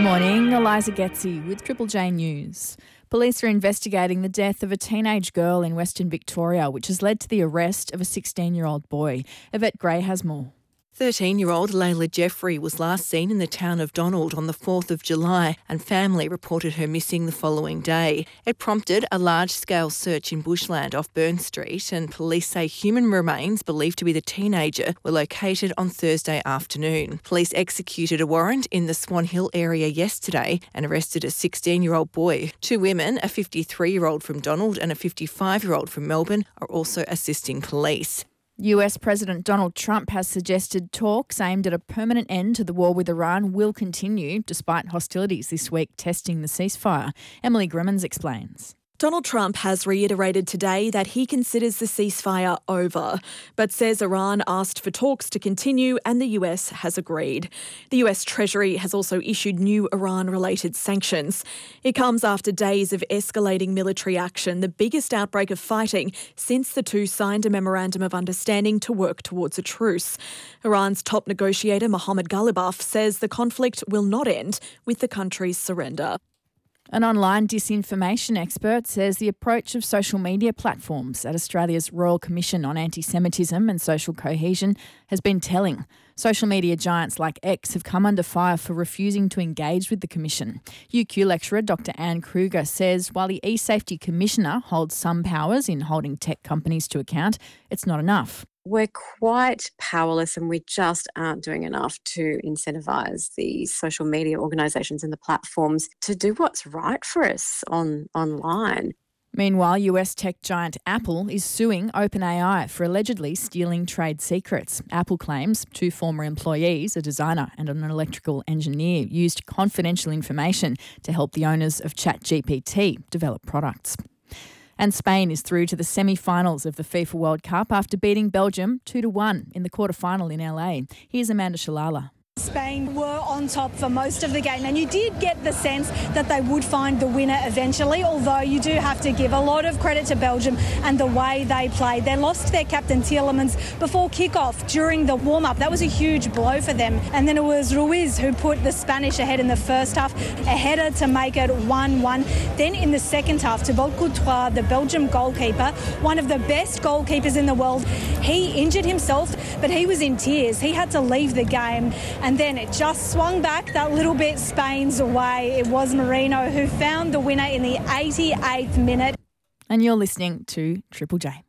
morning, Eliza Getzi with Triple J News. Police are investigating the death of a teenage girl in Western Victoria, which has led to the arrest of a 16-year-old boy. Yvette Gray has more. 13-year-old Layla Jeffrey was last seen in the town of Donald on the 4th of July and family reported her missing the following day. It prompted a large-scale search in bushland off Burn Street and police say human remains believed to be the teenager were located on Thursday afternoon. Police executed a warrant in the Swan Hill area yesterday and arrested a 16-year-old boy. Two women, a 53-year-old from Donald and a 55-year-old from Melbourne, are also assisting police. US President Donald Trump has suggested talks aimed at a permanent end to the war with Iran will continue despite hostilities this week testing the ceasefire. Emily Grimmins explains. Donald Trump has reiterated today that he considers the ceasefire over, but says Iran asked for talks to continue and the US has agreed. The US Treasury has also issued new Iran-related sanctions. It comes after days of escalating military action, the biggest outbreak of fighting since the two signed a memorandum of understanding to work towards a truce. Iran's top negotiator Mohammad Ghalibaf says the conflict will not end with the country's surrender. An online disinformation expert says the approach of social media platforms at Australia's Royal Commission on Anti-Semitism and Social Cohesion has been telling. Social media giants like X have come under fire for refusing to engage with the Commission. UQ lecturer Dr Anne Kruger says while the eSafety Commissioner holds some powers in holding tech companies to account, it's not enough. We're quite powerless and we just aren't doing enough to incentivise the social media organisations and the platforms to do what's right for us online. Meanwhile, US tech giant Apple is suing OpenAI for allegedly stealing trade secrets. Apple claims two former employees, a designer and an electrical engineer, used confidential information to help the owners of ChatGPT develop products. And Spain is through to the semi-finals of the FIFA World Cup after beating Belgium 2-1 in the quarter-final in LA. Here's Amanda Shalala. Spain were on top for most of the game and you did get the sense that they would find the winner eventually, although you do have to give a lot of credit to Belgium and the way they played. They lost their captain Tielemans before kick-off during the warm-up. That was a huge blow for them. And then it was Ruiz who put the Spanish ahead in the first half, a header to make it 1-1. Then in the second half, Thibaut Courtois, the Belgium goalkeeper, one of the best goalkeepers in the world, he injured himself, but he was in tears. He had to leave the game. And then it just swung back that little bit Spain's way. It was Merino who found the winner in the 88th minute. And you're listening to Triple J.